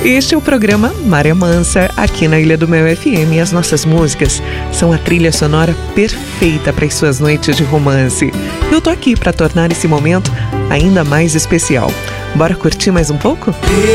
Este é o programa Maré Mansa, aqui na Ilha do Mel FM. As nossas músicas são a trilha sonora perfeita para as suas noites de romance. Eu tô aqui para tornar esse momento ainda mais especial. Bora curtir mais um pouco?